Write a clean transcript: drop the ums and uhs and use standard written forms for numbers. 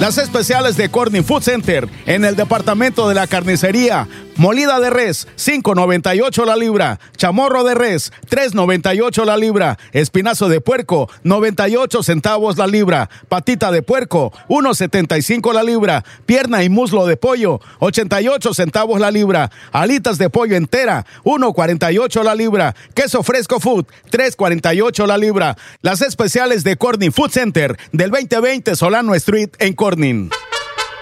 Las especiales de Corning Food Center en el departamento de la carnicería. Molida de res, $5.98 la libra. Chamorro de res, $3.98 la libra. Espinazo de puerco, 98 centavos la libra. Patita de puerco, $1.75 la libra. Pierna y muslo de pollo, 88 centavos la libra. Alitas de pollo entera, $1.48 la libra. Queso fresco food, $3.48 la libra. Las especiales de Corning Food Center del 2020 Solano Street en Corning.